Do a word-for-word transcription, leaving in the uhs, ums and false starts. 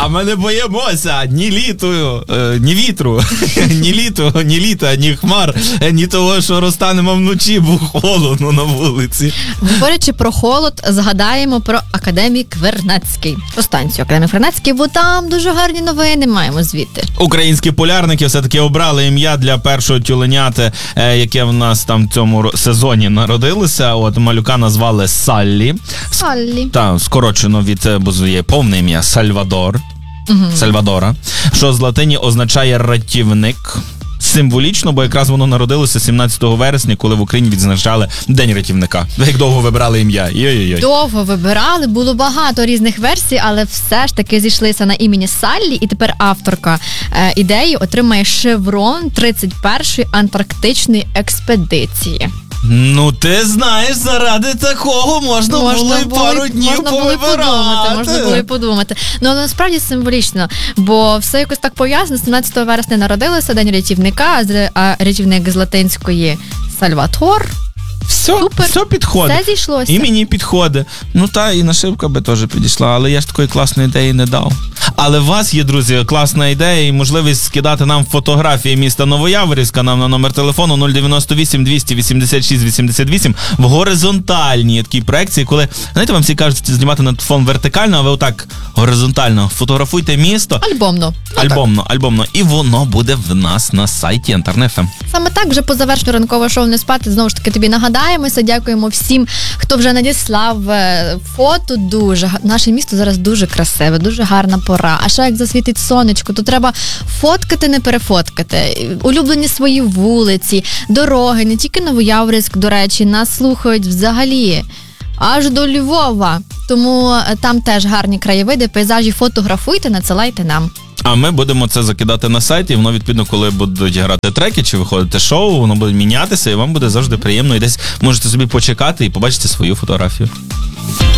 А ми не боїмося ні літу, ні вітру, ні літу, ні літа, ні хмар, ні того, що розтанемо вночі, бо холодно на вулиці. Говорячи про холод, згадаємо про Академік Вернадський. Про станцію Академік Вернадський, бо там дуже гарні новини маємо звідти. Українські полярники все-таки обрали ім'я для першого тюленяти, яке в нас там в цьому сезоні народилося. От малюка назвали Саллі. Саллі. Так, скорочено від, бо є повне ім'я Сальвадор. Угу. Сальвадора, що з латині означає «рятівник». Символічно, бо якраз воно народилося сімнадцятого вересня, коли в Україні відзначали День рятівника. Ви як довго вибрали ім'я? Йой-йой-йой. Довго вибирали, було багато різних версій, але все ж таки зійшлися на імені Саллі, і тепер авторка е, ідеї отримає шеврон тридцять першої антарктичної експедиції. Ну, ти знаєш, заради такого можна, можна було й пару днів можна повибирати. Подумати, можна було й подумати. Ну, але насправді символічно, бо все якось так пов'язано. сімнадцятого вересня народилося День рятівника, а рятівник з латинської Сальватор. Все, Супер. все підходить. Все зійшлося. І мені підходить. Ну та, і нашивка би теж підійшла, але я ж такої класної ідеї не дав. Але у вас є, друзі, класна ідея і можливість скидати нам фотографії міста Новояворівська нам на номер телефону нуль дев'яносто вісім двісті вісімдесят шість вісімдесят вісім в горизонтальній такій проекції, коли, знаєте, вам всі кажуть знімати на фон вертикально, а ви отак горизонтально фотографуйте місто. Альбомно. Ну, альбомно, так. альбомно. І воно буде в нас на сайті Янтарне еф ем. Саме так, вже по завершенню ранкового шоу «Не спати» знову ж таки тобі нагадаємося. Дякуємо всім, хто вже надіслав фото. Дуже наше місто зараз дуже красиве, дуже гарна пора. А ще як засвітить сонечко, то треба фоткати, не перефоткати. Улюблені свої вулиці, дороги, не тільки Новояворівськ, до речі, нас слухають взагалі аж до Львова. Тому там теж гарні краєвиди, пейзажі, фотографуйте, надсилайте нам. А ми будемо це закидати на сайті, і воно, відповідно, коли будуть грати треки чи виходити шоу, воно буде мінятися, і вам буде завжди приємно. І десь можете собі почекати і побачити свою фотографію.